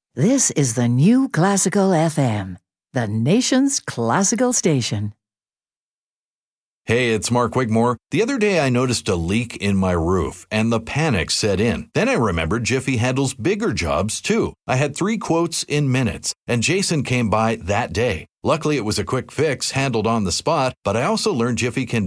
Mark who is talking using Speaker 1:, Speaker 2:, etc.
Speaker 1: This is the new Classical FM, the nation's classical station.
Speaker 2: Hey, it's Mark Wigmore. The other day I noticed a leak in my roof and the panic set in. Then I remembered Jiffy handles bigger jobs too. I had 3 quotes in minutes and Jason came by that day. Luckily, it was a quick fix handled on the spot, but I also learned Jiffy can